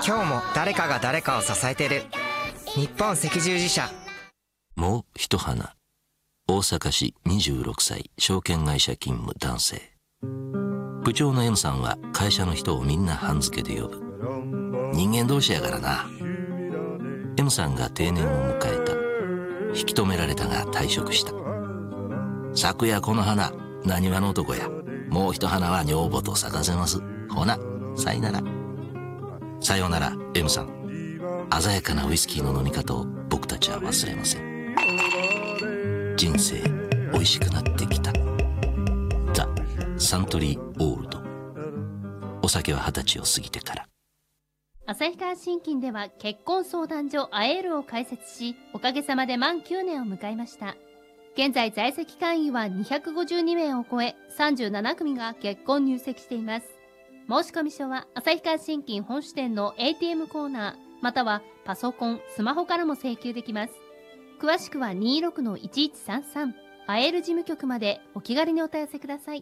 今日も誰かが誰かを支えてる。日本赤十字社。 もう一花。大阪市26歳証券会社勤務男性。部長の M さんは会社の人をみんな半付けで呼ぶ。人間同士やからな。 M さんが定年を迎えた。引き止められたが退職した。昨夜この花何話の男や。もう一花は女房と咲かせます。ほなさいなら。さようなら M さん。鮮やかなウイスキーの飲み方を僕たちは忘れません。人生美味しくなってきた。ザ・サントリーオールド。お酒は20歳を過ぎてから。 旭川信金では結婚相談所あえるを開設し、おかげさまで満9年を迎えました。現在在籍会員は252名を超え、37組が結婚入籍しています。申込書は旭川信金本支店の ATM コーナー、またはパソコン、スマホからも請求できます。詳しくは 26-1133 あえる事務局までお気軽にお問い合わせください。